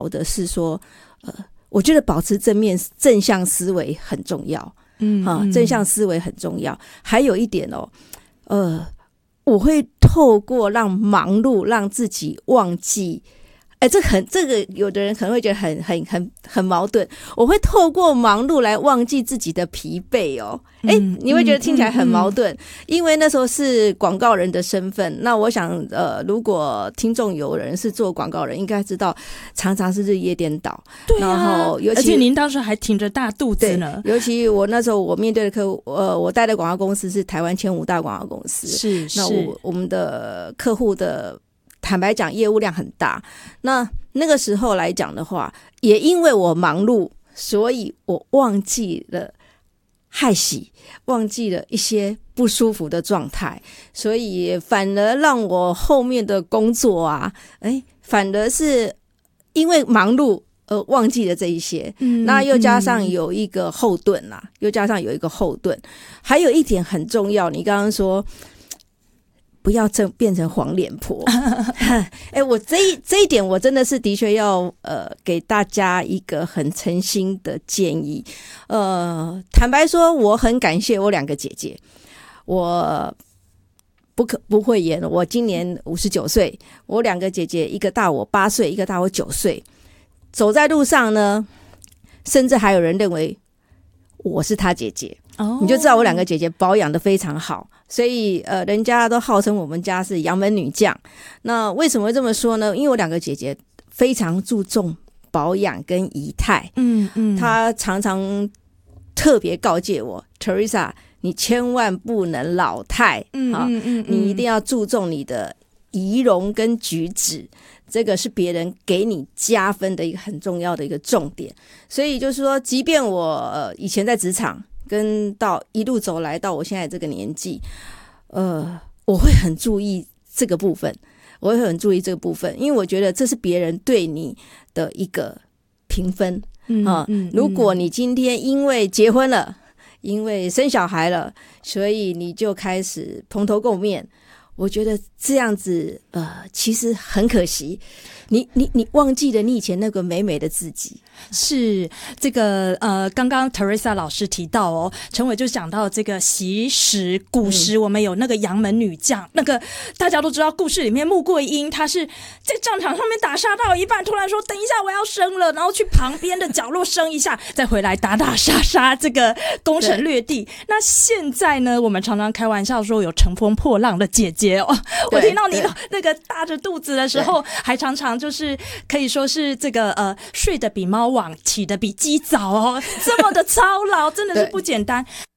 的是说，我觉得保持正向思维很重要。正向思维很重要。还有一点我会透过让忙碌让自己忘记。这个有的人可能会觉得很矛盾。我会透过忙碌来忘记自己的疲惫你会觉得听起来很矛盾，因为那时候是广告人的身份。那我想如果听众有人是做广告人，应该知道常常是日夜颠倒。 对然后尤其而且您当时还挺着大肚子呢。 尤其我那时候我面对的客户，我带的广告公司是台湾前5大广告公司。 是那我们的客户的坦白讲业务量很大。那个时候来讲的话，也因为我忙碌，所以我忘记了害喜，忘记了一些不舒服的状态，所以反而让我后面的工作反而是因为忙碌忘记了这一些。那又加上有一个后盾啦，还有一点很重要，你刚刚说不要变成黄脸婆。我这一点我真的是的确要给大家一个很诚心的建议。坦白说，我很感谢我2个姐姐。我不讳言，我今年59岁，我2个姐姐，一个大我8岁，一个大我9岁。走在路上呢，甚至还有人认为我是她姐姐。你就知道我2个姐姐保养得非常好，所以人家都号称我们家是杨门女将。那为什么会这么说呢？因为我2个姐姐非常注重保养跟仪态。她常常特别告诫我 Teresa 你千万不能老态。你一定要注重你的仪容跟举止，这个是别人给你加分的一个很重要的一个重点。所以就是说，即便我以前在职场跟到一路走来到我现在这个年纪，我会很注意这个部分，因为我觉得这是别人对你的一个评分。如果你今天因为结婚了，因为生小孩了，所以你就开始蓬头垢面，我觉得这样子其实很可惜。你忘记了你以前那个美美的自己。 是这个刚刚 Teresa 老师提到陈伟就讲到这个习时古时我们有那个杨门女将，那个大家都知道故事里面穆桂英她是在战场上面打杀到一半，突然说等一下我要生了，然后去旁边的角落生一下，再回来打打杀杀，这个攻城略地。那现在呢，我们常常开玩笑说有乘风破浪的姐姐我听到你那个大着肚子的时候，还常常就是可以说是这个睡得比猫晚，起得比鸡早这么的操劳，真的是不简单。